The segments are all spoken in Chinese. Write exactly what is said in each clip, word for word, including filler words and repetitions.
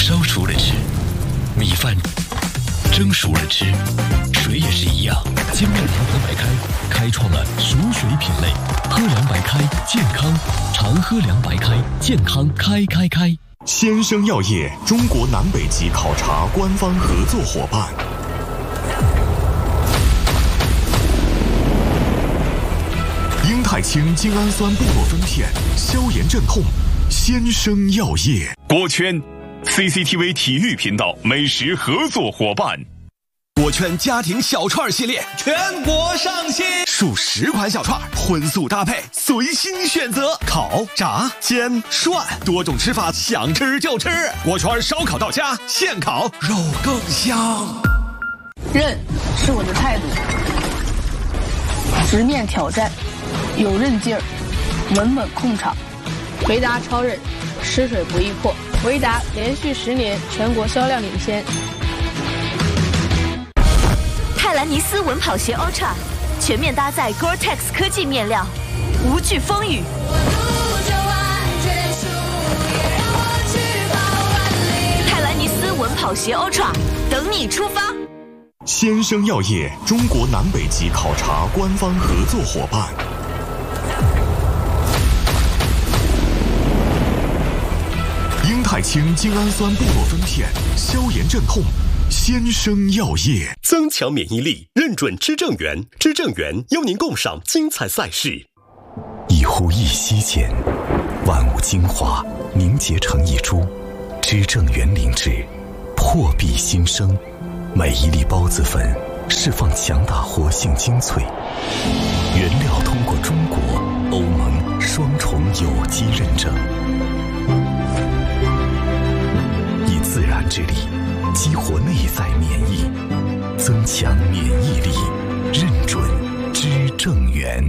烧熟了吃，米饭蒸熟了吃，水也是一样。精酿长河白开开创了熟水品类，喝凉白开，健康常喝凉白开，健康开开开。 先生药业中国南北极考察官方合作伙伴。英泰清精氨酸布洛芬片，消炎镇痛。先生药业。 果圈 C C T V 体育频道美食合作伙伴。 果圈家庭小串系列全国上新，数十款小串，荤素搭配，随心选择，烤、炸、煎、涮，多种吃法，想吃就吃。果圈烧烤到家，现烤肉更香。 韧是我的态度，直面挑战，有韧劲儿，稳稳控场。维达超韧，吃水不易破。维达连续十年全国销量领先。 泰兰尼斯稳跑鞋 Ultra 全面搭载 Gore-Tex 科技面料，无惧风雨。泰兰尼斯稳跑鞋 Ultra 等你出发。 先生药业中国南北极考察官方合作伙伴。英泰清精氨酸布洛芬片，消炎镇痛。先生药业， 增强免疫力，认准知正源。知正源邀您共赏精彩赛事。 一呼一吸间，万物精华凝结成一株。知正源灵芝，破壁新生。每一粒孢子粉释放强大活性精粹，原料通过中国、欧盟双重有机认证，以自然之力激活内在免疫，增强免疫力，认准知正源。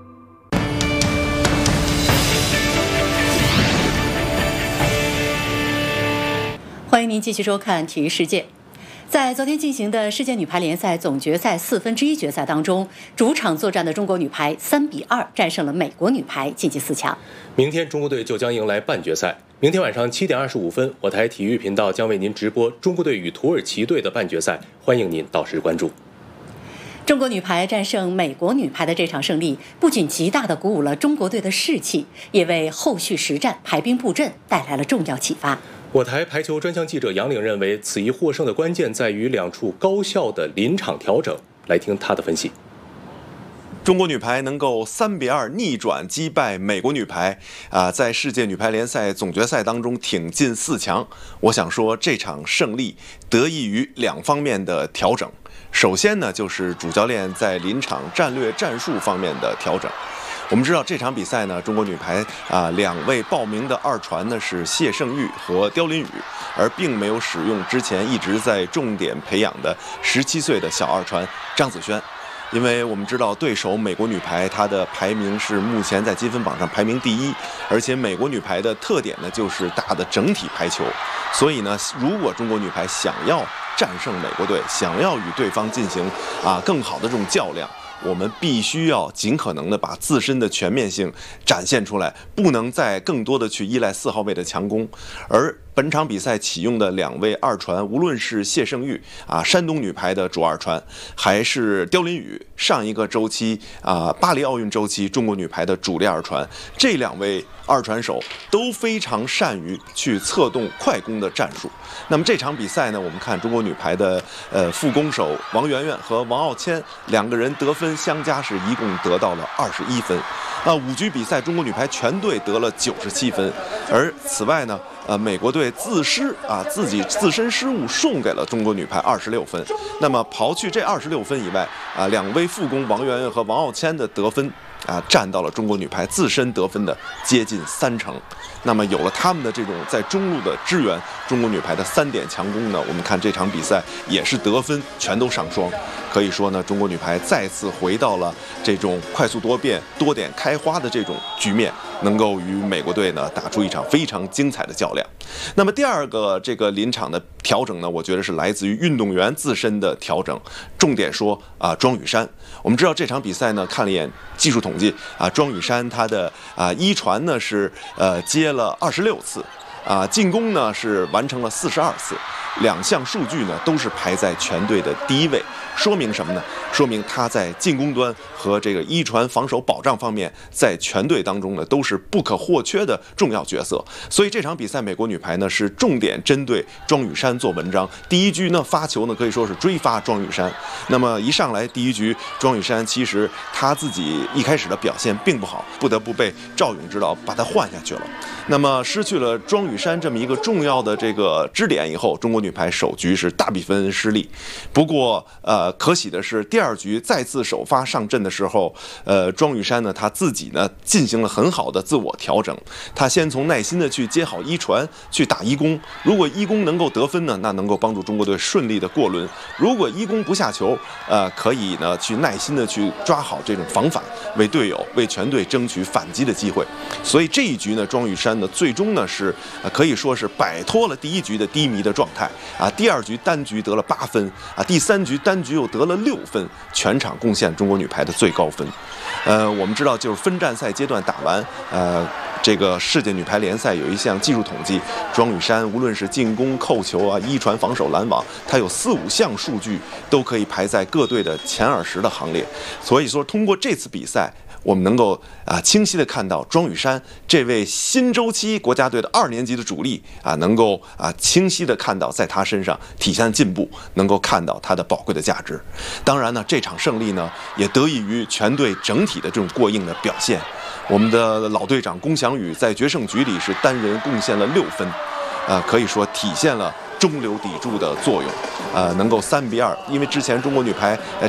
欢迎您继续收看《体育世界》。在昨天进行的世界女排联赛总决赛四分之一决赛当中，主场作战的中国女排三比二战胜了美国女排，晋级四强。 明天中国队就将迎来半决赛。明天晚上七点二十五分，我台体育频道将为您直播中国队与土耳其队的半决赛，欢迎您到时关注。 中国女排战胜美国女排的这场胜利，不仅极大地鼓舞了中国队的士气，也为后续实战排兵布阵带来了重要启发。 我台排球专项记者杨岭认为，此役获胜的关键在于两处高效的临场调整。来听他的分析。 中国女排能够三比二逆转击败美国女排，啊，在世界女排联赛总决赛当中挺进四强。我想说，这场胜利得益于两方面的调整。首先呢，就是主教练在临场战略战术方面的调整。我们知道这场比赛呢，中国女排啊两位报名的二传呢是谢胜玉和刁琳宇，而并没有使用之前一直在重点培养的十七岁的小二传张子萱。因为我们知道对手美国女排，她的排名是目前在积分榜上排名第一，而且美国女排的特点呢就是打的整体排球，所以呢，如果中国女排想要战胜美国队，想要与对方进行啊更好的这种较量，我们必须要尽可能的把自身的全面性展现出来，不能再更多的去依赖四号位的强攻。而本场比赛启用的两位二传，无论是谢胜玉啊，山东女排的主二传，还是刁琳宇上一个周期啊巴黎奥运周期中国女排的主力二传，这两位二传手都非常善于去策动快攻的战术。那么这场比赛呢，我们看中国女排的呃副攻手王媛媛和王傲谦两个人得分相加是一共得到了二十一分。那五局比赛，中国女排全队得了九十七分，而此外呢，呃，美国队自失啊，自己自身失误送给了中国女排二十六分。那么刨去这二十六分以外，啊，两位副攻王媛媛和王傲谦的得分啊，占到了中国女排自身得分的接近三成。那么有了他们的这种在中路的支援，中国女排的三点强攻呢，我们看这场比赛也是得分全都上双。可以说呢，中国女排再次回到了这种快速多变、多点开花的这种局面，能够与美国队呢打出一场非常精彩的较量。那么第二个这个临场的调整呢，我觉得是来自于运动员自身的调整。重点说啊，庄宇珊，我们知道这场比赛呢，看了一眼技术统计啊，庄宇珊她的啊一传呢是呃接了二十六次。 啊，进攻呢是完成了四十二次，两项数据呢都是排在全队的第一位，说明什么呢？说明他在进攻端和这个一传防守保障方面，在全队当中呢都是不可或缺的重要角色。所以这场比赛，美国女排呢是重点针对庄宇珊做文章。第一局呢发球呢可以说是追发庄宇珊，那么一上来第一局，庄宇珊其实她自己一开始的表现并不好，不得不被赵勇指导把她换下去了。那么失去了庄宇珊这么一个重要的这个支点以后，中国女排首局是大比分失利。不过呃，可喜的是第二局再次首发上阵的时候，呃，庄宇珊呢她自己呢进行了很好的自我调整。她先从耐心的去接好一传，去打一攻。如果一攻能够得分呢，那能够帮助中国队顺利的过轮；如果一攻不下球，呃，可以呢去耐心的去抓好这种防反，为队友、为全队争取反击的机会。所以这一局呢，庄宇珊呢最终呢是、呃、可以说是摆脱了第一局的低迷的状态啊。第二局单局得了八分啊，第三局单局又得了六分，全场贡献中国女排的最高分。呃，我们知道就是分站赛阶段打完，呃。这个世界女排联赛有一项技术统计，庄宇珊无论是进攻、扣球啊、一传、防守、拦网，她有四五项数据都可以排在各队的前二十的行列。所以说，通过这次比赛，我们能够啊清晰的看到庄宇珊这位新周期国家队的二年级的主力啊，能够啊清晰的看到在她身上体现进步，能够看到她的宝贵的价值。当然呢，这场胜利呢，也得益于全队整体的这种过硬的表现。我们的老队长龚翔宇在决胜局里是单人贡献了六分，呃，可以说体现了中流砥柱的作用，呃，能够三比二，因为之前中国女排呃